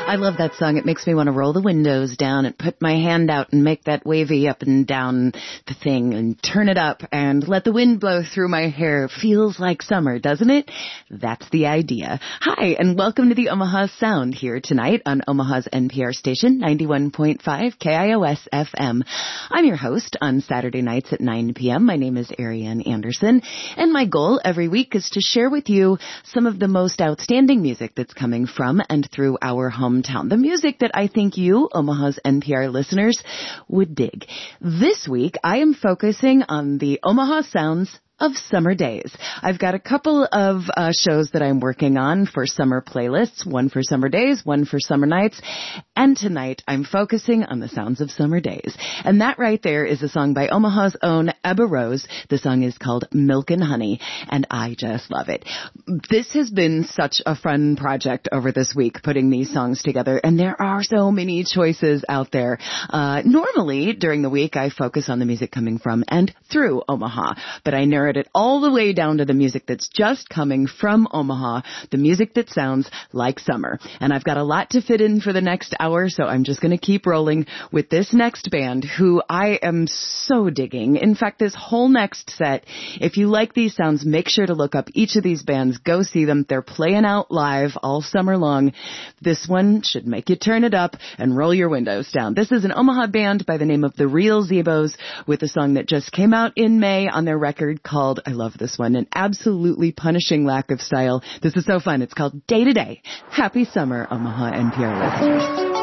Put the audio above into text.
I love that song. It makes me want to roll the windows down and put my hand out and make that wavy up and down the thing and turn it up and let the wind blow through my hair. Feels like summer, doesn't it? That's the idea. Hi, and welcome to the Omaha Sound here tonight on Omaha's NPR station, 91.5 KIOS FM. I'm your host on Saturday nights at 9 p.m. My name is Ariane Anderson, and my goal every week is to share with you some of the most outstanding music that's coming from and through our hometown. The music that I think you, Omaha's NPR listeners, would dig. This week, I am focusing on the Omaha Sounds of summer days. I've got a couple of shows that I'm working on for summer playlists, one for summer days, one for summer nights, and tonight I'm focusing on the sounds of summer days. And that right there is a song by Omaha's own Ebba Rose. The song is called Milk and Honey, and I just love it. This has been such a fun project over this week, putting these songs together, and there are so many choices out there. Normally, during the week, I focus on the music coming from and through Omaha, but I narrowed it all the way down to the music that's just coming from Omaha, the music that sounds like summer. And I've got a lot to fit in for the next hour, so I'm just going to keep rolling with this next band who I am so digging. In fact, this whole next set, if you like these sounds, make sure to look up each of these bands. Go see them. They're playing out live all summer long. This one should make you turn it up and roll your windows down. This is an Omaha band by the name of the Real Zebos with a song that just came out in May on their record called, I love this one, an absolutely punishing lack of style. This is so fun. It's called Day to Day. Happy summer, Omaha NPR listeners.